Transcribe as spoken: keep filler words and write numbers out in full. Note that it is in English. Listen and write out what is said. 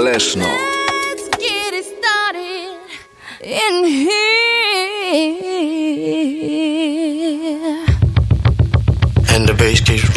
Leszno. Let's get it started in here. And the bass keeps